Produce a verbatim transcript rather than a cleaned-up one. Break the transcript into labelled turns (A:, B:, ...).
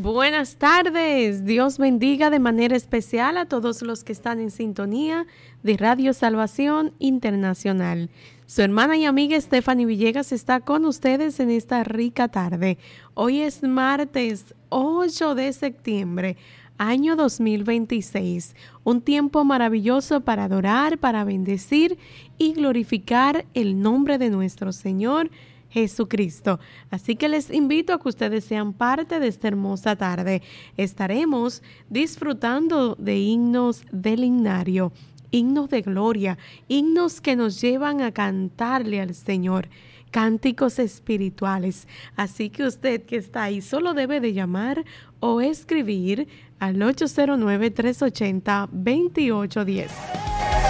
A: Buenas tardes, Dios bendiga de manera especial a todos los que están en sintonía de Radio Salvación Internacional. Su hermana y amiga Stephanie Villegas está con ustedes en esta rica tarde. Hoy es martes ocho de septiembre, año dos mil veintiséis, un tiempo maravilloso para adorar, para bendecir y glorificar el nombre de nuestro Señor Jesucristo. Así que les invito a que ustedes sean parte de esta hermosa tarde. Estaremos disfrutando de himnos del himnario, himnos de gloria, himnos que nos llevan a cantarle al Señor, cánticos espirituales. Así que usted que está ahí solo debe de llamar o escribir al ocho cero nueve, tres ocho cero, dos ocho uno cero.